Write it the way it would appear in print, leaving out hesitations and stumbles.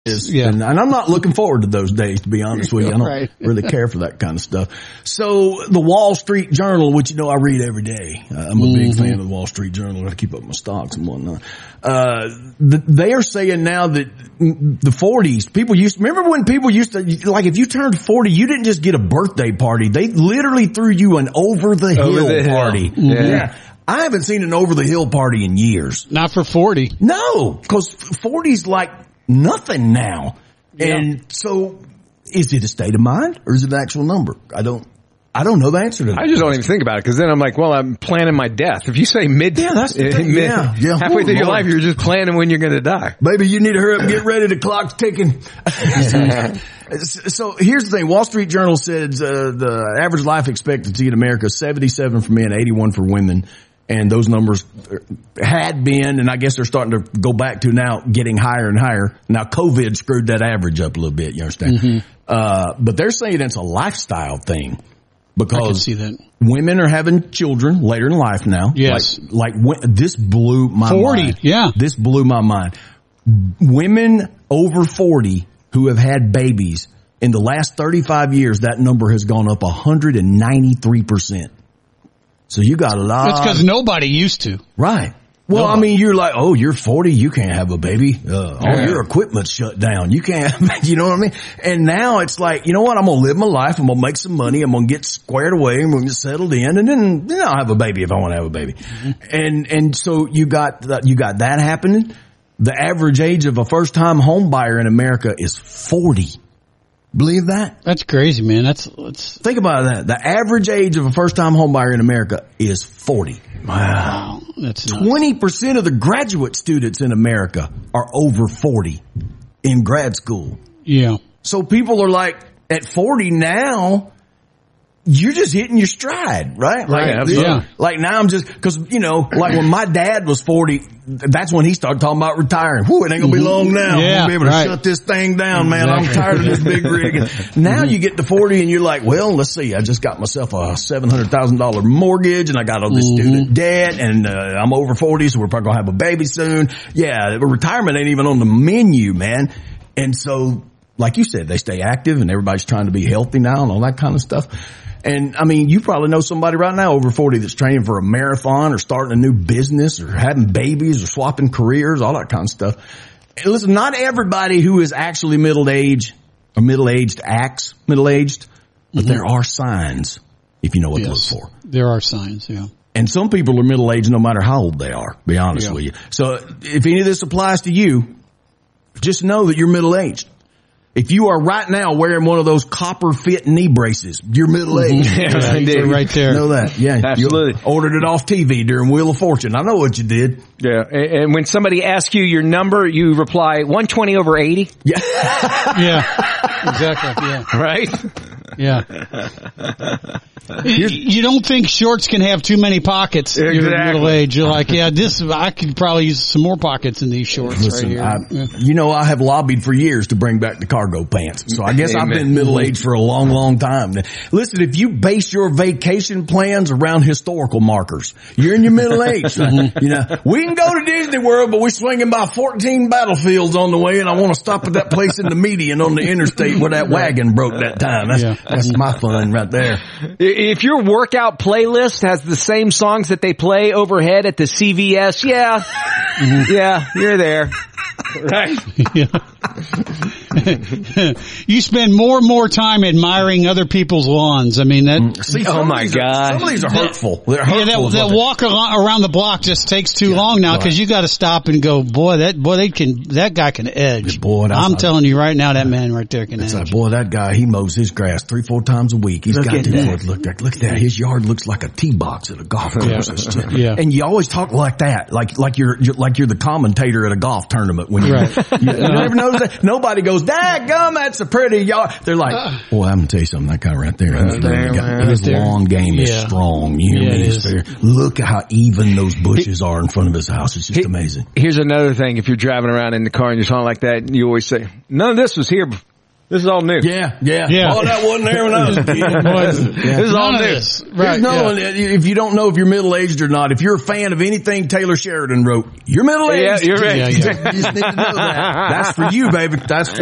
And I'm not looking forward to those days, to be honest with you. I don't really care for that kind of stuff. So the Wall Street Journal, which I read every day. I'm a big fan of the Wall Street Journal. I got to keep up my stocks and whatnot. They are saying now that the 40s, remember when people used to, like if you turned 40, you didn't just get a birthday party. They literally threw you an over the hill party. Yeah. I haven't seen an over the hill party in years. Not for 40. No, because 40's like nothing now. Yeah. And so is it a state of mind or is it an actual number? I don't know the answer to that. I just don't even think about it because then I'm like, well, I'm planning my death. If you say halfway through your life, you're just planning when you're going to die. Baby, you need to hurry up and get ready. The clock's ticking. So here's the thing. Wall Street Journal said the average life expectancy in America is 77 for men, 81 for women. And those numbers had been, and I guess they're starting to go back to now getting higher and higher. Now, COVID screwed that average up a little bit, you understand? Mm-hmm. But they're saying it's a lifestyle thing because I can see that. Women are having children later in life now. Yes. This blew my 40, mind. yeah. This blew my mind. Women over 40 who have had babies, in the last 35 years, that number has gone up 193%. So you got a lot. That's because nobody used to. Right. Well, I mean, you're like, oh, you're 40, you can't have a baby. All your equipment's shut down. You can't, you know what I mean? And now it's like, you know what? I'm going to live my life. I'm going to make some money. I'm going to get squared away. I'm going to get settled in. And then I'll have a baby if I want to have a baby. Mm-hmm. And so you got that happening. The average age of a first time home buyer in America is 40. Believe that? That's crazy, man. That's think about that. The average age of a first-time homebuyer in America is 40. Wow. That's 20% of the graduate students in America are over 40 in grad school. Yeah. So people are like, at 40 now, you're just hitting your stride, right? Like now I'm just, cause like when my dad was 40, that's when he started talking about retiring. Whew, it ain't gonna be long now. I'm gonna be able to shut this thing down, man. I'm tired of this big rig. Now you get to 40 and you're like, well, let's see. I just got myself a $700,000 mortgage and I got all this student debt and, I'm over 40, so we're probably gonna have a baby soon. Yeah, retirement ain't even on the menu, man. And so, like you said, they stay active and everybody's trying to be healthy now and all that kind of stuff. And I mean, you probably know somebody right now over 40 that's training for a marathon or starting a new business or having babies or swapping careers, all that kind of stuff. And listen, not everybody who is actually middle-aged or middle-aged acts middle-aged, but there are signs if you know what to look for. There are signs, yeah. And some people are middle-aged no matter how old they are, be honest with you. So if any of this applies to you, just know that you're middle-aged. If you are right now wearing one of those copper fit knee braces, you're middle-aged. Right there. Know that. Yeah. Absolutely. You ordered it off TV during Wheel of Fortune. I know what you did. Yeah. And when somebody asks you your number, you reply 120 over 80. Yeah. Yeah. Exactly. Yeah. Right? Yeah. You don't think shorts can have too many pockets. Exactly. You're middle age. You're like, I could probably use some more pockets in these shorts. Listen, right here. I have lobbied for years to bring back the cargo pants. So I guess I've been middle-aged for a long, long time. Listen, if you base your vacation plans around historical markers, you're in your middle age. We can go to Disney World, but we're swinging by 14 battlefields on the way, and I want to stop at that place in the median on the interstate where that wagon broke that time. That's my fun right there. If your workout playlist has the same songs that they play overhead at the CVS, yeah, you're there. Right. You spend more and more time admiring other people's lawns. I mean, oh my God. Some of these are hurtful. They're hurtful. That walk around the block just takes too long now because you got to stop and go, that guy can edge. Boy, I'm telling you right now, that man right there can edge. Like, boy, that guy, he mows his grass 3-4 times a week. He's got to look at that. His yard looks like a tee box at a golf course. Yeah. And you always talk like that, like you're the commentator at a golf tournament when you never notice that. Nobody goes, "Daggum, that's a pretty yard." They're like, "Boy, I'm gonna tell you something. That guy right there, his lawn game is strong. You hear me? Look at how even those bushes are in front of his house. It's just amazing." Here's another thing: if you're driving around in the car and you're talking like that, you always say, "None of this was here This is all new. Yeah. Oh, that wasn't there when I was a kid. This is all new. Right. If you don't know if you're middle-aged or not, if you're a fan of anything Taylor Sheridan wrote, you're middle-aged. Yeah, you're right. You just need to know that. That's for you, baby. That's for